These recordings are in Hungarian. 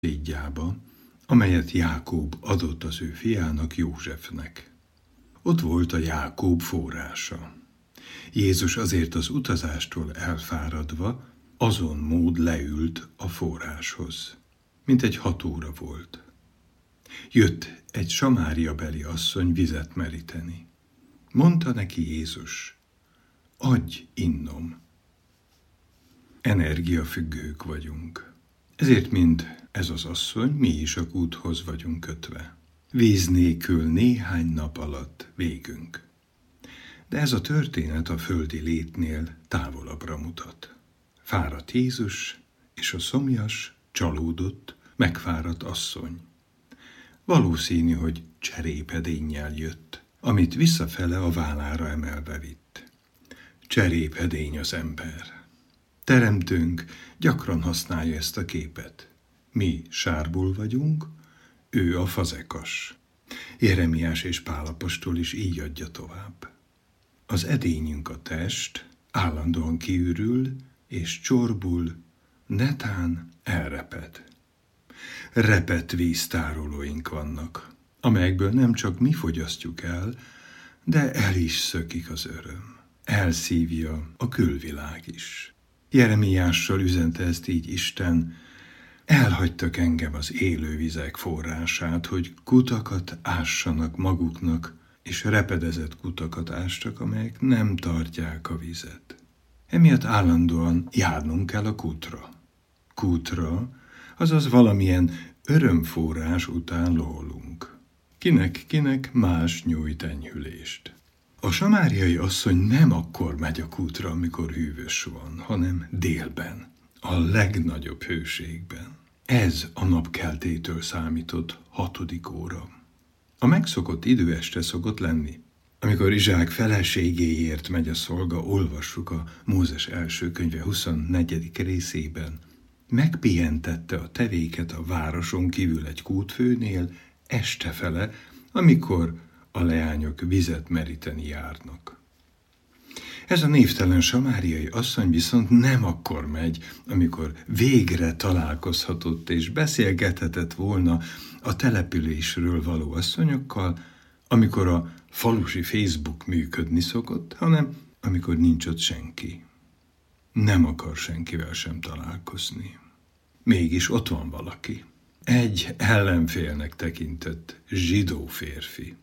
szomszédjába, amelyet Jákob adott az ő fiának, Józsefnek. Ott volt a Jákob forrása. Jézus azért az utazástól elfáradva azon mód leült a forráshoz. Mintegy 6 óra volt. Jött egy samáriabeli asszony vizet meríteni. Mondta neki Jézus: adj innom. Energiafüggők vagyunk. Ezért, mint ez az asszony, mi is a kúthoz vagyunk kötve. Víz nélkül néhány nap alatt végünk. De ez a történet a földi létnél távolabbra mutat. Fáradt Jézus és a szomjas, csalódott, megfáradt asszony. Valószínű, hogy cserépedénnyel jött, amit visszafele a vállára emelve vitt. Cserépedény az ember. Teremtőnk gyakran használja ezt a képet. Mi sárból vagyunk, ő a fazekas. Jeremiás és Pál apostol is így adja tovább. Az edényünk a test állandóan kiürül és csorbul, netán elreped. Repett víztárolóink vannak, amelyekből nem csak mi fogyasztjuk el, de el is szökik az öröm. Elszívja a külvilág is. Jeremiással üzente ezt így Isten: elhagytak engem az élővizek forrását, hogy kutakat ássanak maguknak, és repedezett kutakat ástak, amelyek nem tartják a vizet. Emiatt állandóan járnunk kell a kútra. Kútra, azaz valamilyen örömforrás után loholunk. Kinek más nyújt enyhülést. A samáriai asszony nem akkor megy a kútra, amikor hűvös van, hanem délben, a legnagyobb hőségben. Ez a napkeltétől számított 6. óra. A megszokott idő este szokott lenni. Amikor Izsák feleségéért megy a szolga, olvassuk a Mózes első könyve 24. részében. Megpihentette a tevéket a városon kívül egy kútfőnél estefele, amikor a leányok vizet meríteni járnak. Ez a névtelen samáriai asszony viszont nem akkor megy, amikor végre találkozhatott és beszélgethetett volna a településről való asszonyokkal, amikor a falusi Facebook működni szokott, hanem amikor nincs ott senki. Nem akar senkivel sem találkozni. Mégis ott van valaki. Egy ellenfélnek tekintett zsidó férfi.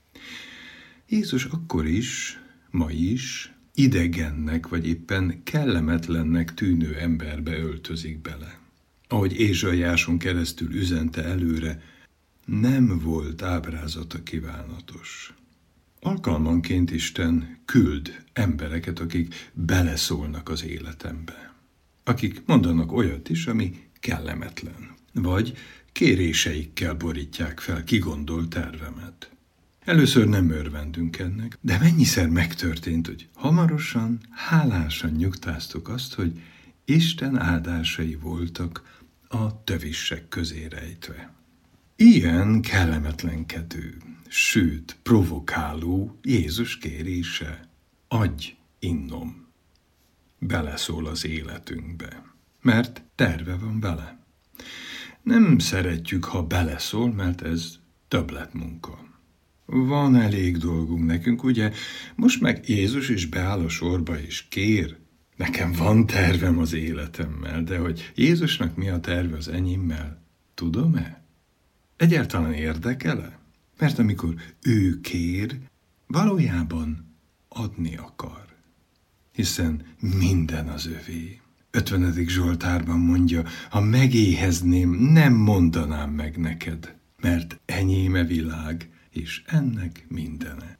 Jézus akkor is, ma is idegennek vagy éppen kellemetlennek tűnő emberbe öltözik bele. Ahogy Ézsaiáson keresztül üzente előre, nem volt ábrázata kívánatos. Alkalmanként Isten küld embereket, akik beleszólnak az életembe. Akik mondanak olyat is, ami kellemetlen, vagy kéréseikkel borítják fel kigondolt tervemet. Először nem örvendünk ennek, de mennyiszer megtörtént, hogy hamarosan, hálásan nyugtáztuk azt, hogy Isten áldásai voltak a tövissek közé rejtve. Ilyen kellemetlenkedő, sőt provokáló Jézus kérése: adj innom. Beleszól az életünkbe, mert terve van vele. Nem szeretjük, ha beleszól, mert ez többletmunka. Van elég dolgunk nekünk, ugye? Most meg Jézus is beáll a sorba és kér. Nekem van tervem az életemmel, de hogy Jézusnak mi a terve az enyémmel, tudom-e? Egyáltalán érdekel-e? Mert amikor ő kér, valójában adni akar. Hiszen minden az övé. 50. Zsoltárban mondja: ha megéhezném, nem mondanám meg neked, mert enyéme világ, és ennek mindene.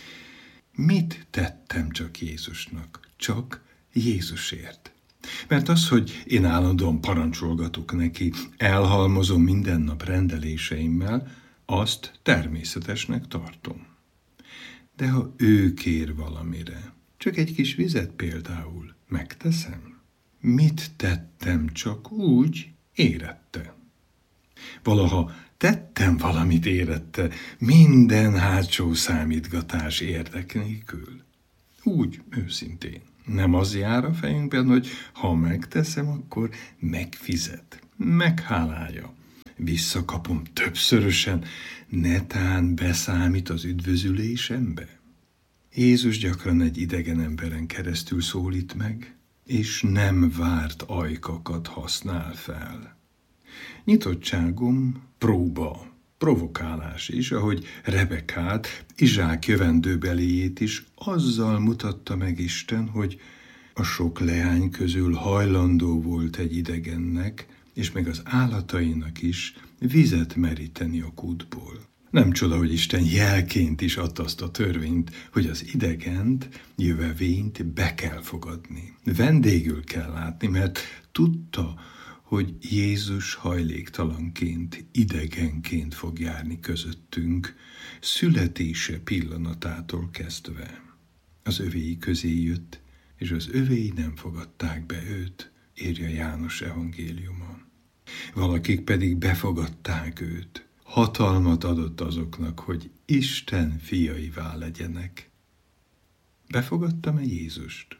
Mit tettem csak Jézusnak? Csak Jézusért. Mert az, hogy én állandóan parancsolgatok neki, elhalmozom minden nap rendeléseimmel, azt természetesnek tartom. De ha ő kér valamire, csak egy kis vizet például, megteszem. Mit tettem csak úgy, érette. Valaha tettem valamit érette, minden hátsó számítgatás érdek nélkül. Úgy, őszintén. Nem az jár a fejünkben, hogy ha megteszem, akkor megfizet, meghálálja. visszakapom többszörösen, netán beszámít az üdvözülésembe? Jézus gyakran egy idegen emberen keresztül szólít meg, és nem várt ajkakat használ fel. Nyitottságom próba, provokálás is, ahogy Rebekát, Izsák jövendőbeléjét is azzal mutatta meg Isten, hogy a sok leány közül hajlandó volt egy idegennek, és meg az állatainak is vizet meríteni a kútból. Nem csoda, hogy Isten jelként is adta azt a törvényt, hogy az idegent, jövevényt be kell fogadni. Vendégül kell látni, mert tudta, hogy Jézus hajléktalanként, idegenként fog járni közöttünk, születése pillanatától kezdve. Az övéi közé jött, és az övéi nem fogadták be őt, írja János evangéliuma. Valakik pedig befogadták őt. Hatalmat adott azoknak, hogy Isten fiaivá legyenek. Befogadtam-e Jézust?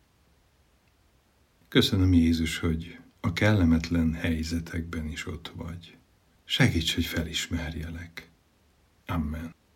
Köszönöm, Jézus, hogy a kellemetlen helyzetekben is ott vagy. Segíts, hogy felismerjelek. Amen.